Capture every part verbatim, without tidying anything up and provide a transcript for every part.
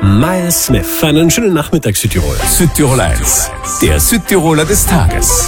Miles Smith. Einen schönen Nachmittag, Südtirol. Südtirol eins, der Südtiroler des Tages.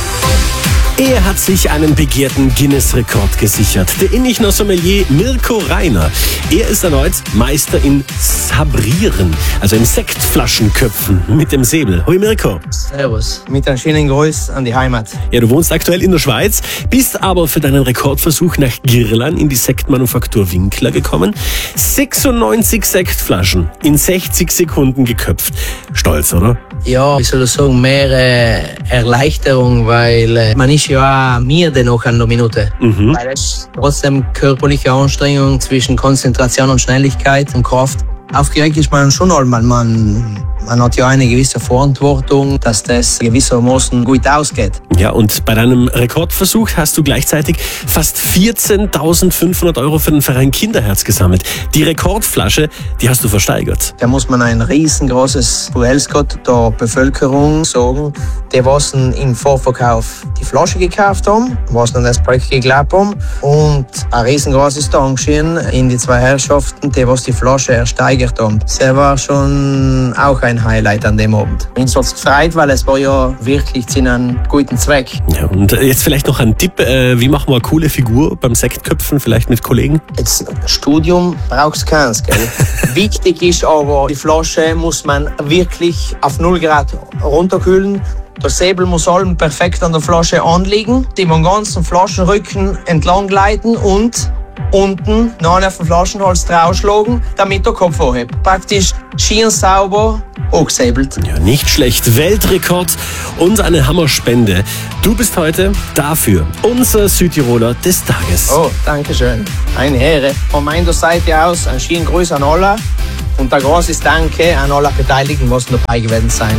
Er hat sich einen begehrten Guinness-Rekord gesichert. Der Innichner Sommelier Mirko Reiner. Er ist erneut Meister im Sabrieren, also im Sektflaschenköpfen mit dem Säbel. Hoi Mirko. Servus. Mit einem schönen Gruß an die Heimat. Ja, du wohnst aktuell in der Schweiz, bist aber für deinen Rekordversuch nach Girlan in die Sektmanufaktur Winkler gekommen. sechsundneunzig Sektflaschen in sechzig Sekunden geköpft. Stolz, oder? Ja, ich soll sagen, mehr äh, Erleichterung, weil äh, man ist ja auch müde noch an der Minute. Mhm. Weil es trotzdem körperliche Anstrengung zwischen Konzentration und Schnelligkeit und Kraft. Aufgeregt ist man schon einmal. Man, man hat ja eine gewisse Verantwortung, dass das gewissermaßen gut ausgeht. Ja, und bei deinem Rekordversuch hast du gleichzeitig fast vierzehntausendfünfhundert Euro für den Verein Kinderherz gesammelt. Die Rekordflasche, die hast du versteigert. Da muss man ein riesengroßes Duellsgott der Bevölkerung sagen, die was im Vorverkauf die Flasche gekauft haben, was an das Projekt geglaubt haben, und ein riesengroßes Dankeschön in die zwei Herrschaften, die was die Flasche ersteigert haben. Das war schon auch ein Highlight an dem Abend. Uns hat es gefreut, weil es war ja wirklich zu einem guten Zweck. Ja, und jetzt vielleicht noch ein Tipp, äh, wie machen wir eine coole Figur beim Sektköpfen, vielleicht mit Kollegen? Jetzt Studium brauchst du keins, gell? Wichtig ist aber, die Flasche muss man wirklich auf null Grad runterkühlen. Der Säbel muss allem perfekt an der Flasche anliegen, die den ganzen Flaschenrücken entlang gleiten und unten noch auf den Flaschenhals draufschlagen, damit der Kopf anhebt. Praktisch schier sauber angesäbelt. Ja, nicht schlecht. Weltrekord und eine Hammerspende. Du bist heute dafür unser Südtiroler des Tages. Oh, danke schön. Eine Ehre. Von meiner Seite aus ein schönen Gruß an alle und ein großes Danke an alle Beteiligten, die dabei gewesen sind.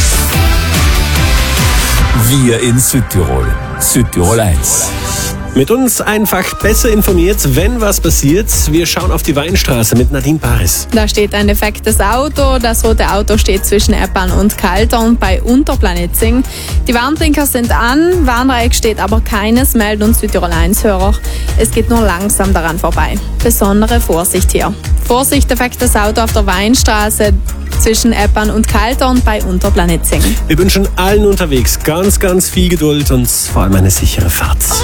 Wir in Südtirol. Südtirol eins. Mit uns einfach besser informiert, wenn was passiert. Wir schauen auf die Weinstraße mit Nadine Paris. Da steht ein defektes Auto. Das rote Auto steht zwischen Eppan und Kaltern bei Unterplanitzing. Die Warnblinker sind an, Warndreieck steht aber keines, melden uns Südtirol eins Hörer. Es geht nur langsam daran vorbei. Besondere Vorsicht hier. Vorsicht, defektes Auto auf der Weinstraße zwischen Eppan und Kaltern bei Unterplanitzing. Wir wünschen allen unterwegs ganz, ganz viel Geduld und vor allem eine sichere Fahrt.